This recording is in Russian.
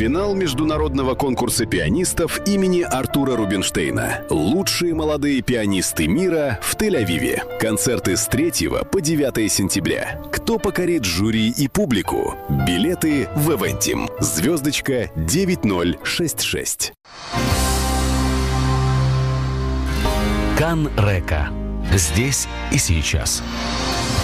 Финал международного конкурса пианистов имени Артура Рубинштейна. Лучшие молодые пианисты мира в Тель-Авиве. Концерты с 3 по 9 сентября. Кто покорит жюри и публику? Билеты в Эвентим. Звездочка 9066. Кан Река. Здесь и сейчас.